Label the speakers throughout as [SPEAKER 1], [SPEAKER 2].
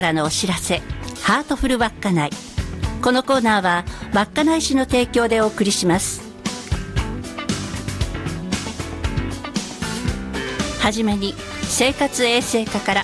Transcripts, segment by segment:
[SPEAKER 1] からのお知らせ、ハートフル稚内。このコーナーは稚内市の提供でお送りします。はじめに生活衛生課から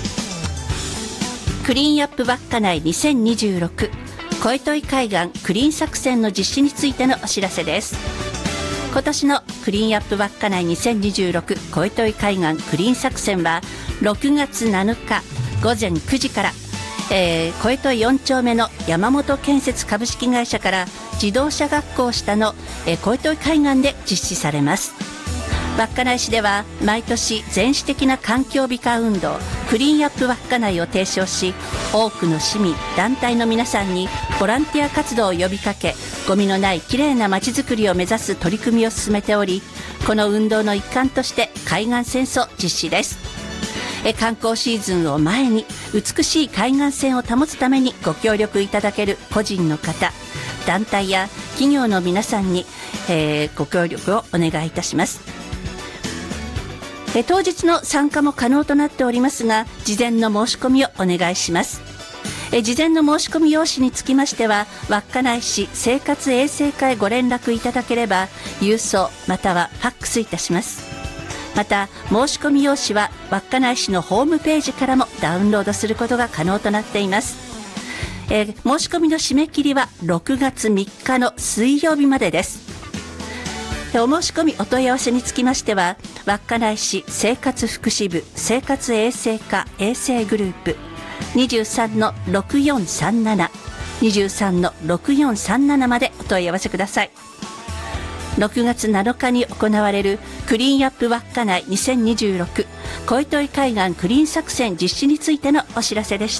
[SPEAKER 1] クリーンアップ稚内2026小糸井海岸クリーン作戦の実施についてのお知らせです。今年のクリーンアップ稚内2026小糸井海岸クリーン作戦は6月7日午前9時から、小糸井4丁目の山本建設株式会社から自動車学校下の、小糸井海岸で実施されます。稚内市では毎年全市的な環境美化運動クリーンアップ稚内を提唱し、多くの市民団体の皆さんにボランティア活動を呼びかけ、ゴミのないきれいな街づくりを目指す取り組みを進めており、この運動の一環として海岸線を実施です。観光シーズンを前に美しい海岸線を保つためにご協力いただける個人の方、団体や企業の皆さんに、ご協力をお願いいたします。当日の参加も可能となっておりますが、事前の申し込みをお願いします。事前の申し込み用紙につきましては、稚内市生活衛生課へご連絡いただければ郵送またはファックスいたします。また申し込み用紙は稚内市のホームページからもダウンロードすることが可能となっています。申し込みの締め切りは6月3日の水曜日までです。お申し込みお問い合わせにつきましては、稚内市生活福祉部生活衛生課衛生グループ 23-6437 23-6437 までお問い合わせください。6月7日に行われるクリーンアップ稚内2026小糸井海岸クリーン作戦実施についてのお知らせでした。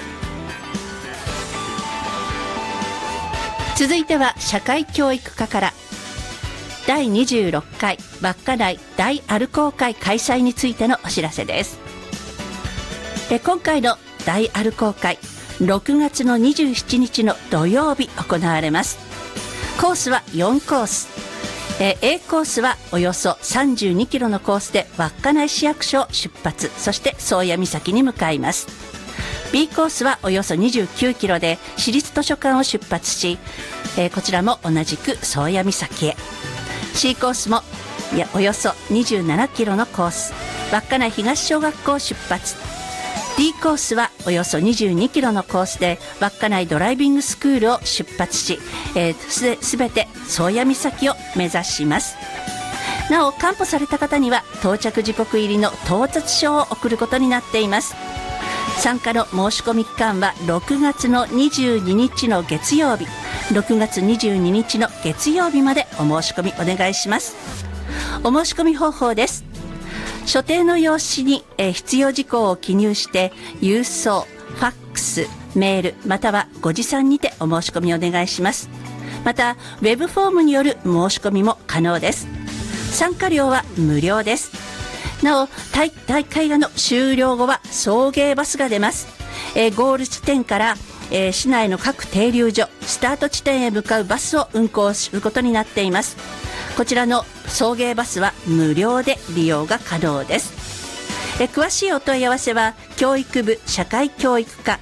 [SPEAKER 1] 続いては社会教育課から第26回稚内大アルコー会開催についてのお知らせです。今回の大アルコー会6月の27日の土曜日行われます。コースは4コース。A コースはおよそ32キロのコースで稚内市役所を出発、そして宗谷岬に向かいます。B コースはおよそ29キロで市立図書館を出発し、こちらも同じく宗谷岬へ。C コースもおよそ27キロのコース、稚内東小学校出発。D コースはおよそ22キロのコースで稚内ドライビングスクールを出発し、すべて宗谷岬を目指します。なお完歩された方には到着時刻入りの到達証を送ることになっています。参加の申し込み期間は6月の22日の月曜日6月22日の月曜日までお申し込みお願いします。お申し込み方法です。所定の用紙に、必要事項を記入して郵送、ファックス、メールまたはご持参にてお申し込みお願いします。またウェブフォームによる申し込みも可能です。参加料は無料です。なお大会の終了後は送迎バスが出ます。ゴール地点から市内の各停留所スタート地点へ向かうバスを運行することになっています。こちらの送迎バスは無料で利用が可能です。詳しいお問い合わせは教育部社会教育課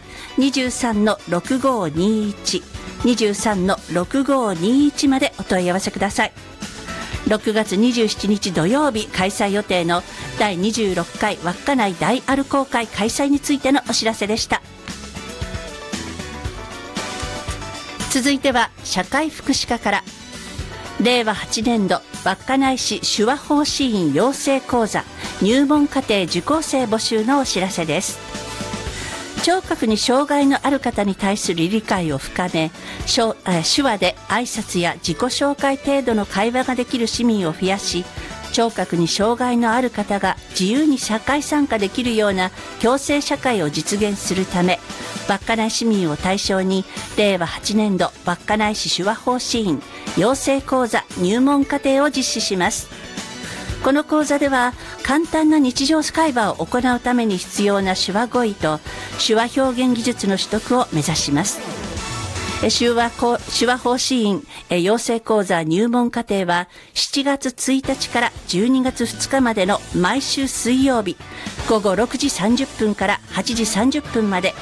[SPEAKER 1] 23-6521 23-6521 までお問い合わせください。6月27日土曜日開催予定の第26回稚内大アルコー会開催についてのお知らせでした。続いては社会福祉課から令和8年度稚内市手話法師院養成講座入門課程受講生募集のお知らせです。聴覚に障害のある方に対する理解を深め、手話で挨拶や自己紹介程度の会話ができる市民を増やし、聴覚に障害のある方が自由に社会参加できるような共生社会を実現するため、稚内市民を対象に令和8年度稚内市手話法師院養成講座入門課程を実施します。この講座では簡単な日常会話を行うために必要な手話語彙と手話表現技術の取得を目指します。手話法師院養成講座入門課程は7月1日から12月2日までの毎週水曜日午後6時30分から8時30分まで